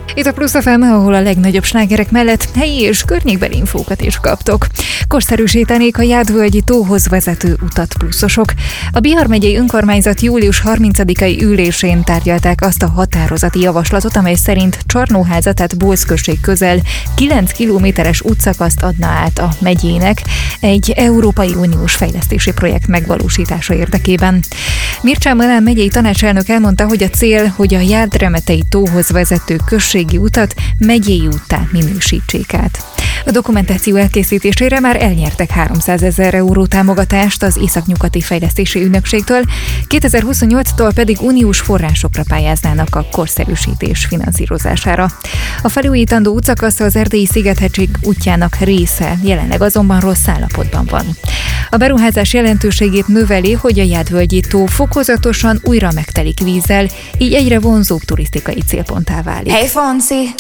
Itt a Plusz FM, ahol a legnagyobb slágerek mellett helyi és környékbeli infókat is kaptok. Korszerűsítenék a Jádvölgyi tóhoz vezető utat pluszosok. A Bihar megyei önkormányzat július 30-ai ülésén tárgyalták azt a határozati javaslatot, amely szerint Csarnóháza, tehát Bósz község közel 9 kilométeres útszakaszt adna át a megyének egy Európai Uniós fejlesztési projekt megvalósítása érdekében. Mircea Malán megyei tanácselnök elmondta, hogy a cél, hogy a Jádremetei tóhoz vezető községi utat megyei úttá minősítsék át. A dokumentáció elkészítésére már elnyertek 300 000 euró támogatást az Északnyugati Fejlesztési Ügynökségtől, 2028-tól pedig uniós forrásokra pályáznának a korszerűsítés finanszírozására. A felújítandó útszakasz az Erdélyi Szigethegység útjának része, jelenleg azonban rossz állapotban van. A beruházás jelentőségét növeli, hogy a Jádvölgyi tó fokozatosan újra megtelik vízzel, így egyre vonzóbb turisztikai célponttá válik. Hey Fonsi!